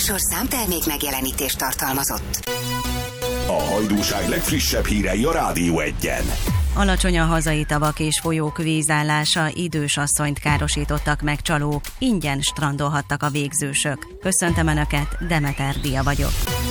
műsor számtermék megjelenítést tartalmazott. A Hajdúság legfrissebb hírei a Rádió Egyen. Alacsony a hazai tavak és folyók vízállása, idős asszonyt károsítottak meg csalók, ingyen strandolhattak a végzősök. Köszöntöm Önöket, Demeter Dia vagyok.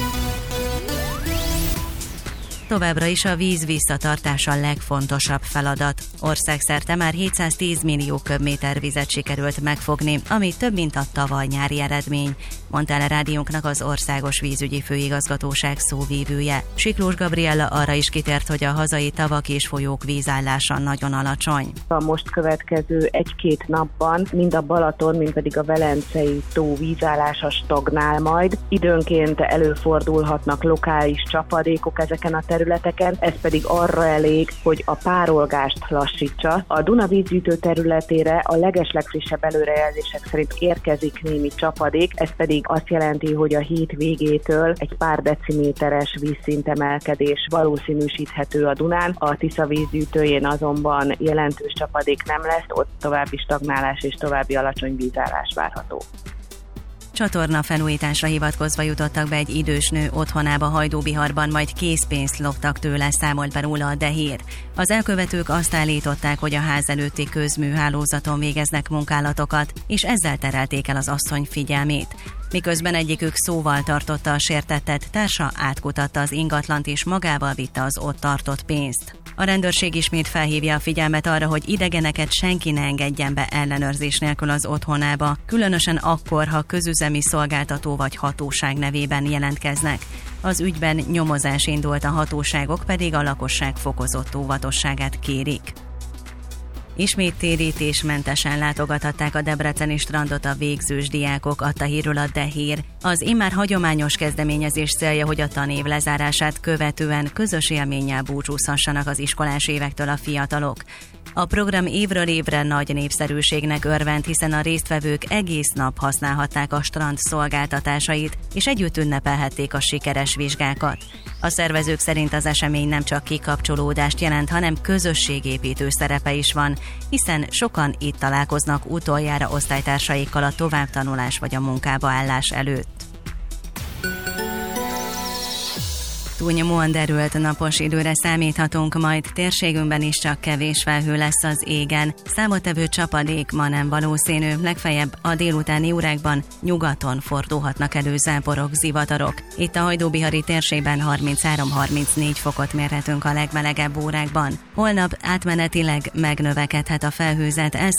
Továbbra is a víz visszatartása a legfontosabb feladat. Országszerte már 710 millió köbméter vizet sikerült megfogni, ami több mint a tavaly nyári eredmény, mondta el a rádiónknak az Országos Vízügyi Főigazgatóság szóvívője. Siklós Gabriella arra is kitért, hogy a hazai tavak és folyók vízállása nagyon alacsony. A most következő 1-2 napban mind a Balaton, mind pedig a Velencei tó vízállása stagnál majd. Időnként előfordulhatnak lokális csapadékok ezeken a területeken, ez pedig arra elég, hogy a párolgást lassítsa. A Duna vízgyűjtő területére a legeslegfrissebb előrejelzések szerint érkezik némi csapadék, ez pedig azt jelenti, hogy a hét végétől egy pár deciméteres vízszintemelkedés valószínűsíthető a Dunán. A Tisza vízgyűjtőjén azonban jelentős csapadék nem lesz, ott további stagnálás és további alacsony vízállás várható. Csatorna felújításra hivatkozva jutottak be egy idős nő otthonába Hajdúbiharban, majd készpénzt loptak tőle, számolt be róla a Dehér. Az elkövetők azt állították, hogy a ház előtti közműhálózaton végeznek munkálatokat, és ezzel terelték el az asszony figyelmét. Miközben egyikük szóval tartotta a sértettet, társa átkutatta az ingatlant és magával vitte az ott tartott pénzt. A rendőrség ismét felhívja a figyelmet arra, hogy idegeneket senki ne engedjen be ellenőrzés nélkül az otthonába, különösen akkor, ha közüzemi szolgáltató vagy hatóság nevében jelentkeznek. Az ügyben nyomozás indult, a hatóságok pedig a lakosság fokozott óvatosságát kérik. Ismét térítésmentesen látogathatták a debreceni strandot a végzős diákok, adta hírül a Dehér. Az immár hagyományos kezdeményezés célja, hogy a tanév lezárását követően közös élménnyel búcsúzhassanak az iskolás évektől a fiatalok. A program évről évre nagy népszerűségnek örvend, hiszen a résztvevők egész nap használhatták a strand szolgáltatásait, és együtt ünnepelhették a sikeres vizsgákat. A szervezők szerint az esemény nem csak kikapcsolódást jelent, hanem közösségépítő szerepe is van, hiszen sokan itt találkoznak utoljára osztálytársaikkal a továbbtanulás vagy a munkába állás előtt. Túlnyomóan derült napos időre számíthatunk, majd térségünkben is csak kevés felhő lesz az égen. Számottevő csapadék ma nem valószínű, legfeljebb a délutáni órákban nyugaton fordulhatnak elő záporok, zivatarok. Itt a hajdúbihari térségben 33-34 fokot mérhetünk a legmelegebb órákban. Holnap átmenetileg megnövekedhet a felhőzet,